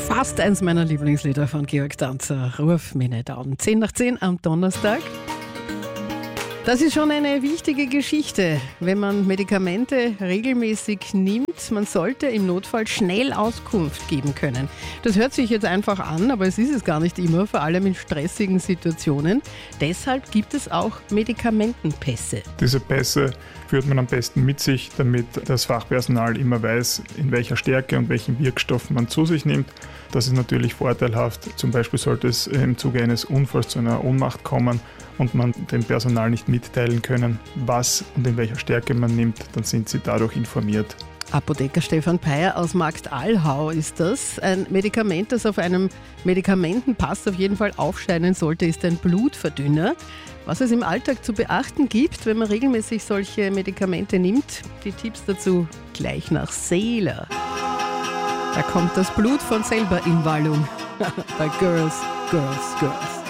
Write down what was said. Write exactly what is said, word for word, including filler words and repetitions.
Fast eins meiner Lieblingslieder von Georg Danzer. Ruf mich nicht an. zehn nach zehn am Donnerstag. Das ist schon eine wichtige Geschichte, wenn man Medikamente regelmäßig nimmt. Man sollte im Notfall schnell Auskunft geben können. Das hört sich jetzt einfach an, aber es ist es gar nicht immer, vor allem in stressigen Situationen. Deshalb gibt es auch Medikamentenpässe. Diese Pässe führt man am besten mit sich, damit das Fachpersonal immer weiß, in welcher Stärke und welchen Wirkstoff man zu sich nimmt. Das ist natürlich vorteilhaft. Zum Beispiel sollte es im Zuge eines Unfalls zu einer Ohnmacht kommen und man dem Personal nicht mitteilen können, was und in welcher Stärke man nimmt, dann sind sie dadurch informiert. Apotheker Stefan Peyer aus Marktallhau ist das. Ein Medikament, das auf einem Medikamentenpass auf jeden Fall aufscheinen sollte, ist ein Blutverdünner. Was es im Alltag zu beachten gibt, wenn man regelmäßig solche Medikamente nimmt, die Tipps dazu gleich nach Seeler. Da kommt das Blut von selber in Wallung. Bei Girls, Girls, Girls.